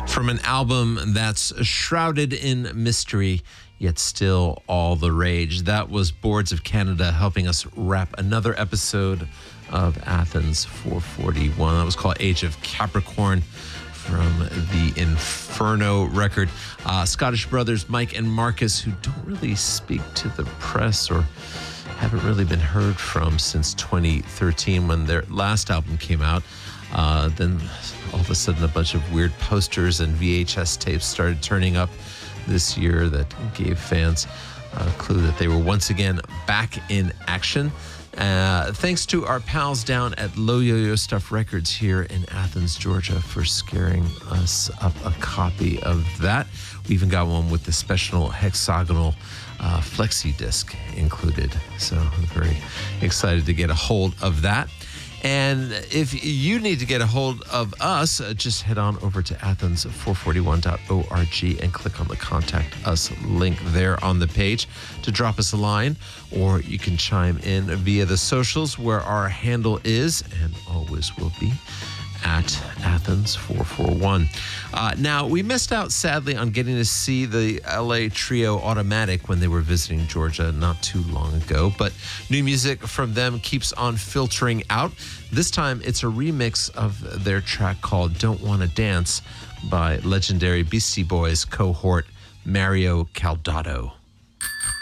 From an album that's shrouded in mystery, yet still all the rage. That was Boards of Canada helping us wrap another episode of Athens 441. That was called Age of Capricorn from the Inferno record. Scottish brothers Mike and Marcus, who don't really speak to the press or haven't really been heard from since 2013 when their last album came out. Then all of a sudden a bunch of weird posters and VHS tapes started turning up this year that gave fans a clue that they were once again back in action. Thanks to our pals down at Low Yo-Yo Stuff Records here in Athens, Georgia, for scaring us up a copy of that. We even got one with the special hexagonal flexi disc included. So I'm very excited to get a hold of that. And if you need to get a hold of us, just head on over to athens441.org and click on the Contact Us link there on the page to drop us a line, or you can chime in via the socials where our handle is and always will be at Athens441. Now, we missed out, sadly, on getting to see the LA trio Automatic when they were visiting Georgia not too long ago, but new music from them keeps on filtering out. This time, it's a remix of their track called Don't Wanna Dance by legendary Beastie Boys cohort Mario Caldato.